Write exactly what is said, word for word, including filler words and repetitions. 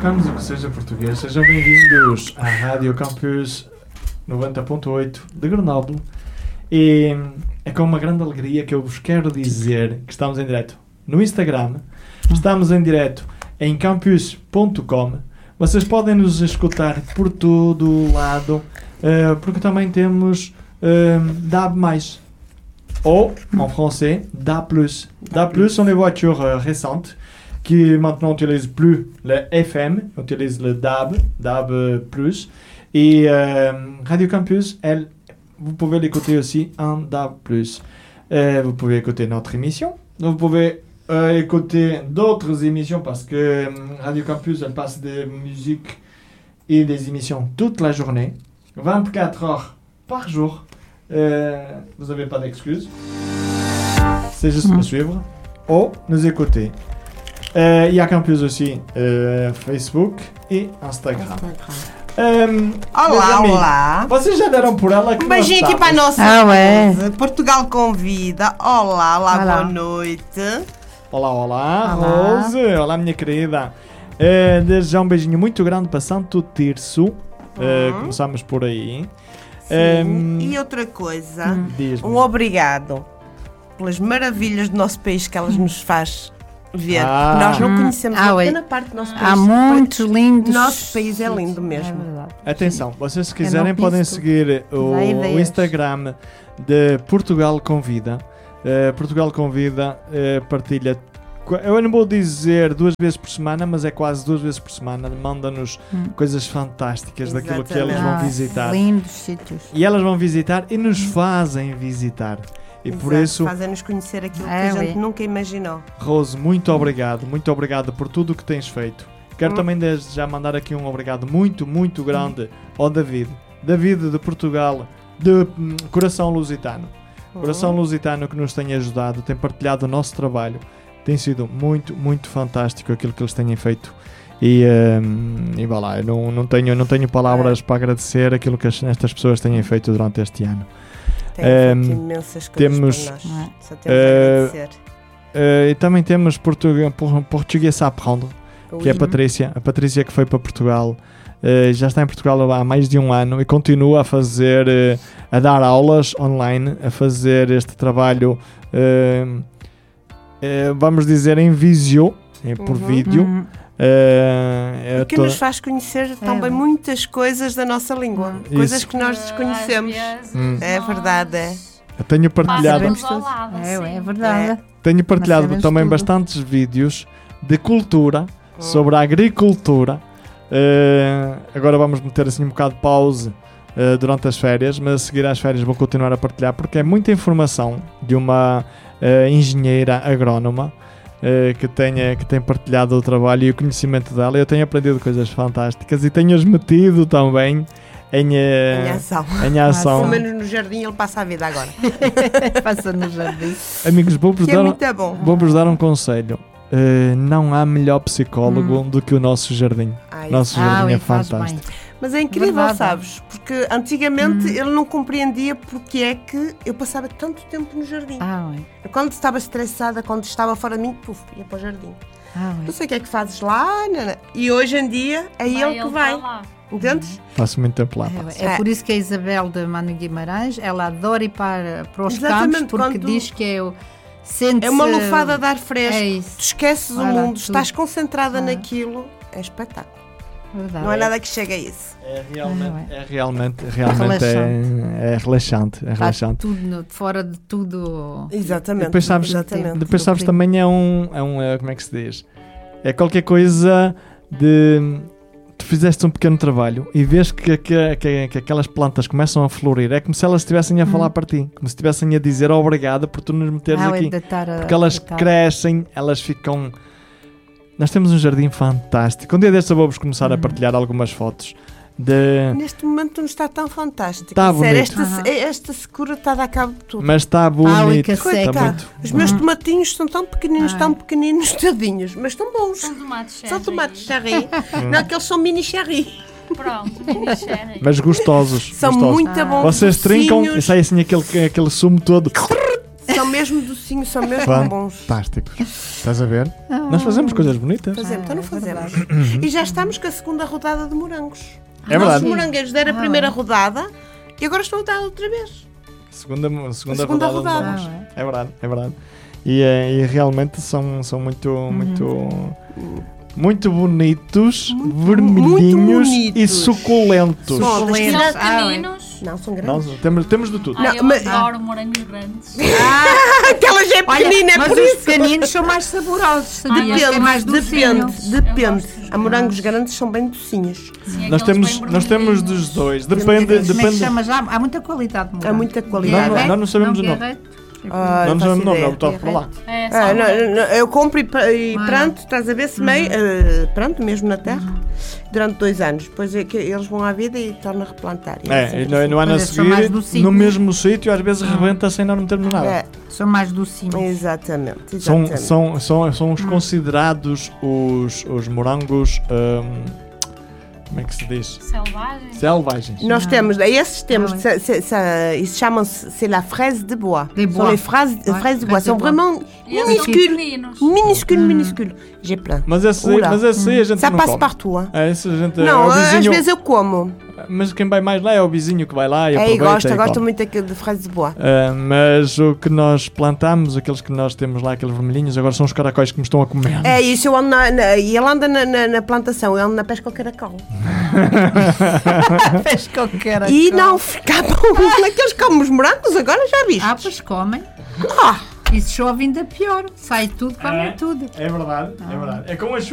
tocamos o que seja português. Sejam bem-vindos à Rádio Campus noventa ponto oito de Grenoble. E é com uma grande alegria que eu vos quero dizer que estamos em direto no Instagram, estamos em direto em campus ponto com. Vocês podem nos escutar por todo o lado, uh, porque também temos uh, D A B mais, ou, en français, D A plus. D A plus sont les voitures uh, récentes qui maintenant n'utilisent plus le F M, utilisent le D A B, D A B plus. Et euh, Radio Campus, elle, vous pouvez l'écouter aussi en D A B plus. Euh, vous pouvez écouter notre émission. Vous pouvez euh, écouter d'autres émissions parce que euh, Radio Campus, elle passe des musiques et des émissions toute la journée, vingt-quatre heures par jour. Euh, vous n'avez pas d'excuses. C'est juste mmh. me suivre ou nous écouter. Il euh, y a Campus aussi euh, Facebook et Instagram. Um, olá, olá. Vocês já deram por ela que um beijinho aqui para a nossa ah, Rose. Portugal convida. Olá, olá, olá, boa noite. Olá, olá, olá. Rose. Olá, minha querida. Uh, desde já um beijinho muito grande para Santo Tirso. Uh, hum. Começamos por aí. Um, e outra coisa, hum. um obrigado pelas maravilhas do nosso país que elas nos faz ver. Ah. Nós não conhecemos ah, a pequena parte do nosso país. Há muitos lindos. Nosso país é lindo mesmo. É Atenção, vocês se quiserem podem seguir o, o Instagram de Portugal Convida. Uh, Portugal Convida uh, partilha, eu não vou dizer duas vezes por semana, mas é quase duas vezes por semana. Manda-nos hum. coisas fantásticas. Exatamente. Daquilo que elas vão visitar. Ah, lindos sítios. E elas vão visitar e nos fazem visitar. E Exato, por isso fazem-nos conhecer aquilo é, que a gente é. nunca imaginou. Rose, muito obrigado, muito obrigado por tudo o que tens feito. Quero hum. também desde já mandar aqui um obrigado muito, muito grande hum. ao David. David de Portugal, de hum, Coração Lusitano. Hum. Coração Lusitano que nos tem ajudado, tem partilhado o nosso trabalho. Tem sido muito, muito fantástico aquilo que eles têm feito. E, um, e vá lá, eu não, não, tenho, não tenho palavras é. para agradecer aquilo que estas pessoas têm feito durante este ano. Tem um, imensas coisas temos, para nós. Só temos uh, a agradecer. Uh, e também temos português, português a aprender, oui. que é a Patrícia. A Patrícia que foi para Portugal, uh, já está em Portugal há mais de um ano e continua a fazer, uh, a dar aulas online, a fazer este trabalho, uh, uh, vamos dizer, em vídeo, por uhum. vídeo. Uhum. Uh, que to... nos faz conhecer também é. muitas coisas da nossa língua, Isso. coisas que nós desconhecemos. Hum. É verdade. É. Eu tenho partilhado. É, é verdade. É. Tenho partilhado também tudo. bastantes vídeos de cultura, hum. sobre a agricultura. Uh, agora vamos meter assim um bocado de pause uh, durante as férias, mas a seguir às férias vou continuar a partilhar porque é muita informação de uma uh, engenheira agrónoma. Uh, que, tenha, que tem partilhado o trabalho e o conhecimento dela. Eu tenho aprendido coisas fantásticas e tenho-as metido também em, uh, em ação. Em ação. Pelo menos no jardim ele passa a vida agora. Passa no jardim. Amigos, vou-vos dar, é bom. vou-vos dar um conselho. Uh, não há melhor psicólogo hum. do que o nosso jardim. Ai, nosso ah, jardim é fantástico. Mas é incrível, Verdade. sabes? Porque antigamente hum. ele não compreendia porque é que eu passava tanto tempo no jardim. Ah, quando estava estressada, quando estava fora de mim, puf, ia para o jardim. Ah, não sei o que é que fazes lá, não, não. E hoje em dia é vai ele que ele vai. Lá. Entendes? Passo muito tempo lá. É, é por isso que a Isabel de Mano Guimarães, ela adora ir para, para os Exatamente, campos, porque quando... diz que é o... É uma lufada de ar fresco. É tu esqueces Vai o mundo, tudo. estás concentrada ah. naquilo, é espetáculo. Verdade. Não é nada que chegue a isso. É realmente, ah, é. É realmente, realmente é, é relaxante. É relaxante. Tudo no, fora de tudo. Exatamente. Depois sabes, Exatamente. Depois sabes também é um, é um, é, como é que se diz? É qualquer coisa de... Tu fizeste um pequeno trabalho e vês que, que, que, que aquelas plantas começam a florir. É como se elas estivessem a hum. falar para ti. Como se estivessem a dizer obrigado por tu nos meteres ah, aqui. A, Porque elas crescem, elas ficam... Nós temos um jardim fantástico. Um dia deste eu vou-vos começar hum. a partilhar algumas fotos. De... Neste momento não está tão fantástico. Está bonito. Esta, uhum. esta secura está a dar cabo de tudo. Mas está bonito. Ah, está muito... Os meus uhum. tomatinhos são tão pequeninos, ah. tão pequeninos, tadinhos, mas estão bons. São tomates cherry. São tomates cherry. Não, aqueles são mini cherry. Pronto, mini cherry. Mas gostosos. São gostosos. muito ah. bons. Vocês trincam e sai assim aquele, aquele sumo todo. São mesmo docinhos, são mesmo bons. Fantásticos. Estás a ver? Oh. Nós fazemos coisas bonitas. Fazemos, então não fazemos. E já estamos com a segunda rodada de morangos. É verdade. Os morangueiros deram a primeira rodada e agora estão a dar outra vez. Segunda, segunda, segunda rodada. rodada. De morangos. É verdade, é verdade. E, e realmente são, são muito, uhum. muito, muito bonitos, muito, vermelhinhos muito e suculentos. Suculentos. São pequeninos. Não, são grandes. Não, temos, temos de tudo. Ah, não, eu mas... adoro morangos grandes. Ah, aquela já é pequenina, é mas por os isso. Os pequeninos são mais saborosos. Ah, depende, é mais depende, depende. Há morangos grandes são bem docinhos. Sim, nós temos, nós temos dos dois. Depende, depende. Como é que chama já? Há muita qualidade de morango. Há muita qualidade. Nós não, não sabemos o nome. Ah, não sabemos o nome, eu estou por lá. É, ah, não, não, eu compro e, e pronto, estás a ver se meio, uhum. uh, pronto, mesmo na terra, uhum. durante dois anos. Depois é que eles vão à vida e tornam a replantar. E é, assim, e no, assim. no ano a seguir, no mesmo sítio, às vezes rebenta sem nós não termos nada. É. São mais docinhos. Exatamente. exatamente. São, são, são, são os considerados os, os morangos. Um, como é que se diz? Selvagens. Selvagens. Nós ah. temos, esses temos, ah, se, se, se, ils chamam-se, c'est la fraise de bois. De bois. São les fraises, ouais, fraises de bois. São vraiment minuscules. Minuscules, minuscules. J'ai plein. Mas esse, mas esse hum. a gente Ça não passe come. partout. Hein? É, esse a gente, não, é o vizinho, às vezes eu como. Mas quem vai mais lá é o vizinho que vai lá e é, aproveita. E gosta, e gosta come. muito de fraises de bois. Uh, mas o que nós plantamos, aqueles que nós temos lá, aqueles vermelhinhos, agora são os caracóis que me estão a comer. É isso, eu ando na, na, e ele anda na, na, na plantação, eu ando na pesca ao caracol. Pesca ao caracol. E não ficavam naqueles que comem os morangos, agora já viste. Ah, pois comem. Ah. E se chove ainda pior, sai tudo, comem é, tudo. É verdade, ah. é verdade. É como as